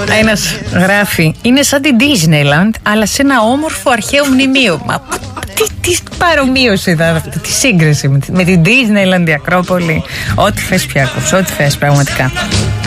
Ένας γράφει: είναι σαν την Disneyland, αλλά σε ένα όμορφο αρχαίο μνημείο. Μα τι παρομοίωση ήταν αυτή, τι σύγκριση με την Disneyland, η Ακρόπολη. Ό,τι θες, Πιάκος, ό,τι θες, πραγματικά.